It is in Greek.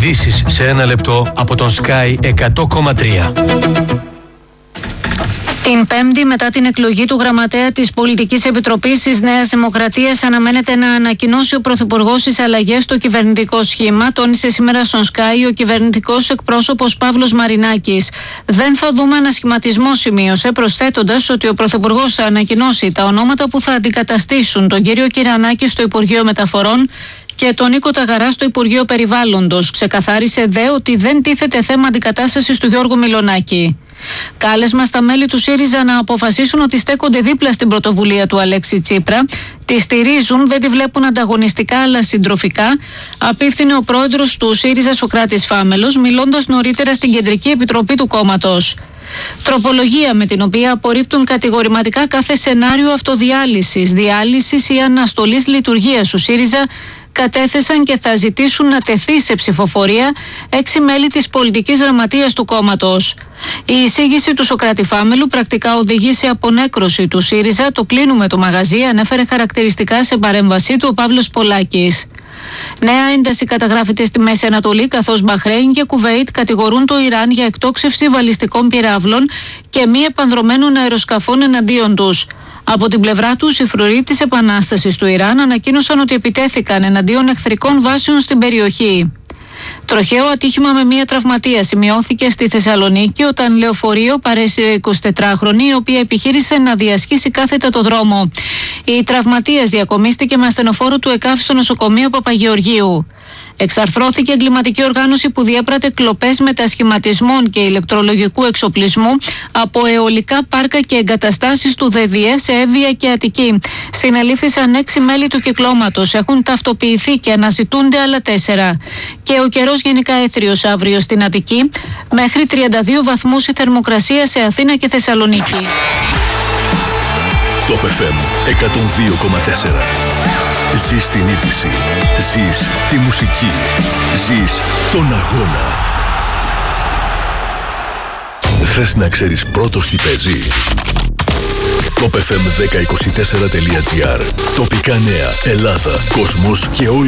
Ειδήσεις σε ένα λεπτό από τον Sky 100,3. Την Πέμπτη, μετά την εκλογή του γραμματέα της Πολιτικής Επιτροπής της Νέας Δημοκρατίας, αναμένεται να ανακοινώσει ο Πρωθυπουργός τις αλλαγές στο κυβερνητικό σχήμα, τόνισε σήμερα στον Sky ο κυβερνητικός εκπρόσωπος Παύλος Μαρινάκης. Δεν θα δούμε ανασχηματισμό, σημείωσε, προσθέτοντας ότι ο Πρωθυπουργός θα ανακοινώσει τα ονόματα που θα αντικαταστήσουν τον κύριο Κυρανάκη στο Υπουργείο Μεταφορών και τον Νίκο Ταγαρά στο Υπουργείο Περιβάλλοντος. Ξεκαθάρισε δε ότι δεν τίθεται θέμα αντικατάστασης του Γιώργου Μιλονάκη. Κάλεσμα στα μέλη του ΣΥΡΙΖΑ να αποφασίσουν ότι στέκονται δίπλα στην πρωτοβουλία του Αλέξη Τσίπρα, τη στηρίζουν, δεν τη βλέπουν ανταγωνιστικά αλλά συντροφικά, απίφθινε ο πρόεδρος του ΣΥΡΙΖΑ Σωκράτης Φάμελος, μιλώντας νωρίτερα στην Κεντρική Επιτροπή του κόμματος. Τροπολογία με την οποία απορρίπτουν κατηγορηματικά κάθε σενάριο αυτοδιάλυσης, διάλυσης ή αναστολής λειτουργίας του ΣΥΡΙΖΑ κατέθεσαν και θα ζητήσουν να τεθεί σε ψηφοφορία 6 μέλη της πολιτικής γραμματείας του κόμματος. Η εισήγηση του Σωκράτη Φάμελου πρακτικά οδηγεί σε απονέκρωση του ΣΥΡΙΖΑ. Το κλείνουμε το μαγαζί, ανέφερε χαρακτηριστικά σε παρέμβασή του ο Παύλος Πολάκης. Νέα ένταση καταγράφεται στη Μέση Ανατολή, καθώς Μπαχρέιν και Κουβέιτ κατηγορούν το Ιράν για εκτόξευση βαλιστικών πυράβλων και μη επανδρομένων αεροσκαφών εναντίον τους. Από την πλευρά τους, οι φρουροί της Επανάστασης του Ιράν ανακοίνωσαν ότι επιτέθηκαν εναντίον εχθρικών βάσεων στην περιοχή. Τροχαίο ατύχημα με μία τραυματία σημειώθηκε στη Θεσσαλονίκη όταν λεωφορείο παρέσυρε 24χρονη, η οποία επιχείρησε να διασχίσει κάθετα το δρόμο. Η τραυματίας διακομίστηκε με ασθενοφόρο του ΕΚΑΒ στο νοσοκομείο Παπαγεωργίου. Εξαρθρώθηκε εγκληματική οργάνωση που διέπρατε κλοπές μετασχηματισμών και ηλεκτρολογικού εξοπλισμού από αιωλικά πάρκα και εγκαταστάσεις του ΔΔΕ σε Εύβοια και Αττική. Συνελήφθησαν 6 μέλη του κυκλώματος. Έχουν ταυτοποιηθεί και αναζητούνται άλλα 4. Και ο καιρός γενικά έθριος αύριο στην Αττική. Μέχρι 32 βαθμούς η θερμοκρασία σε Αθήνα και Θεσσαλονίκη. Top FM 102,4. Ζεις την είδηση. Ζεις τη μουσική. Ζεις τον αγώνα. Θες να ξέρεις πρώτος τι παίζει? Top FM 1024.gr. Τοπικά νέα, Ελλάδα, κόσμος και όλοι.